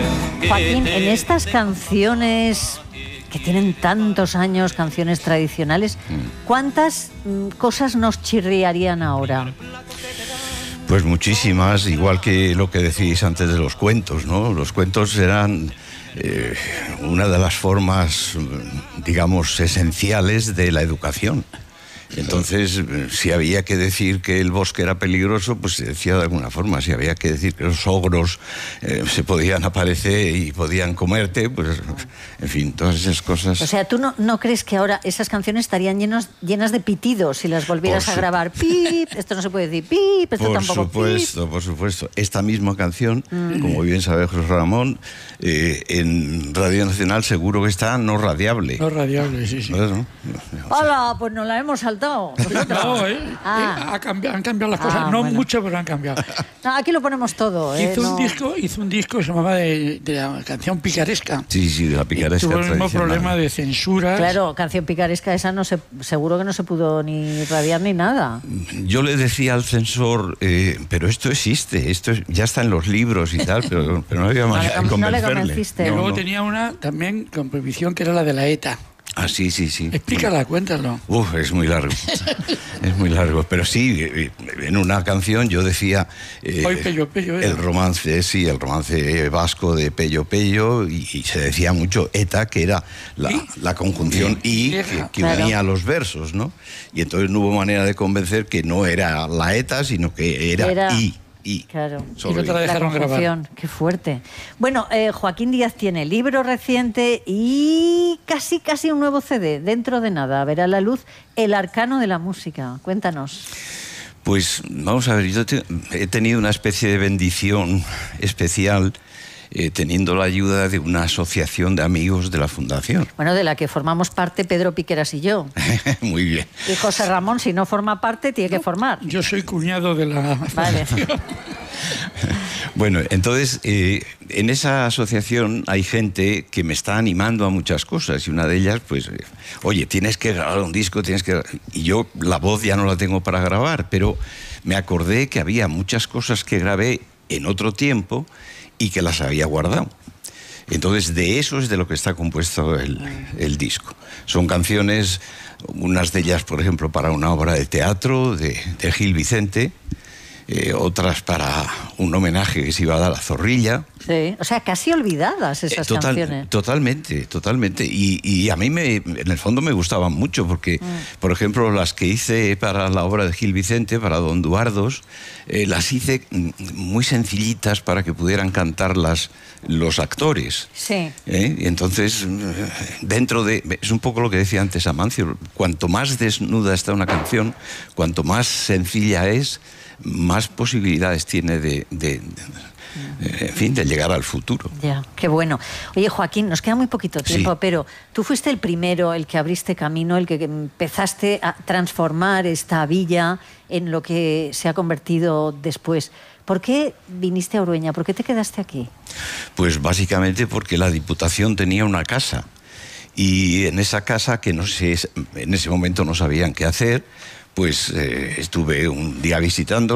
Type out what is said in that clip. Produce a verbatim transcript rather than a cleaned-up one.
Joaquín, en estas canciones que tienen tantos años, canciones tradicionales, ¿cuántas mm, cosas nos chirriarían ahora? Pues muchísimas, igual que lo que decís antes de los cuentos, ¿no? Los cuentos eran eh, una de las formas, digamos, esenciales de la educación. Entonces, si había que decir que el bosque era peligroso, pues se decía de alguna forma. Si había que decir que los ogros eh, se podían aparecer y podían comerte, pues, en fin, todas esas cosas. O sea, ¿tú no, no crees que ahora esas canciones estarían llenos, llenas de pitidos si las volvieras Por a su... grabar? Pip, esto no se puede decir pip, esto por tampoco supuesto, pip. Por supuesto. Esta misma canción, Mm. como bien sabe José Ramón, eh, en Radio Nacional seguro que está no radiable. No radiable, sí, sí. ¿No? ¿No? ¡Hola! Pues nos la hemos saltado. No, ¿eh? Ah. Eh, ha cambiado, han cambiado las cosas, Ah, no bueno. mucho, pero han cambiado. No, aquí lo ponemos todo. ¿eh? Hizo, No... un disco, hizo un disco que se llamaba de, de la canción picaresca. Sí, sí, la picaresca Tuvo el mismo tradicional. problema de censura. Claro, canción picaresca esa no se, seguro que no se pudo ni radiar ni nada. Yo le decía al censor, eh, pero esto existe, esto es- ya está en los libros y tal, pero, pero no había No manera le de con- no le convencerle. convenciste. Y No, luego no. tenía una también con prohibición que era la de la ETA. Ah, sí, sí, sí. Explícala, cuéntalo. Uf, es muy largo. Es muy largo. Pero sí, eh, en una canción yo decía eh, Hoy Pello Pello era. el romance, sí, el romance vasco de Pello Pello, y, y se decía mucho ETA, que era la, ¿Y? la conjunción y que, que Claro. unía los versos, ¿no? Y entonces no hubo manera de convencer que no era la ETA, sino que era, Era- I. I. Claro. Solo Y no te la I. dejaron La grabar. conjunción, qué fuerte. Bueno, eh, Joaquín Díaz tiene libro reciente y casi, casi un nuevo C D. Dentro de nada verá la luz El Arcano de la Música. Cuéntanos. Pues vamos a ver, yo te- he tenido una especie de bendición especial eh, teniendo la ayuda de una asociación de amigos de la Fundación. Bueno, de la que formamos parte Pedro Piqueras y yo. Muy bien. Y José Ramón, si no forma parte, tiene que formar. Yo soy cuñado de la... Vale. Bueno, entonces, eh, en esa asociación hay gente que me está animando a muchas cosas y una de ellas, pues, eh, oye, tienes que grabar un disco, tienes que... Y yo la voz ya no la tengo para grabar, pero me acordé que había muchas cosas que grabé en otro tiempo y que las había guardado. Entonces, de eso es de lo que está compuesto el, el disco. Son canciones, unas de ellas, por ejemplo, para una obra de teatro de, de Gil Vicente, eh, otras para un homenaje que se iba a dar a Zorrilla. Sí. O sea, casi olvidadas esas Eh, total- canciones. Totalmente, totalmente. Y, y a mí, me, en el fondo, me gustaban mucho porque, Mm. por ejemplo, las que hice para la obra de Gil Vicente, para Don Duardos, eh, las hice mm, muy sencillitas para que pudieran cantarlas los actores. Sí. ¿Eh? Y entonces, eh, dentro de... Es un poco lo que decía antes Amancio, cuanto más desnuda está una canción, cuanto más sencilla es, más posibilidades tiene de, de- de- de- en fin, de llegar al futuro. Ya, qué bueno. Oye, Joaquín, nos queda muy poquito tiempo, Sí. pero tú fuiste el primero, el que abriste camino, el que empezaste a transformar esta villa en lo que se ha convertido después. ¿Por qué viniste a Urueña? ¿Por qué te quedaste aquí? Pues básicamente porque la Diputación tenía una casa y en esa casa, que no sé, en ese momento no sabían qué hacer, pues eh, estuve un día visitando.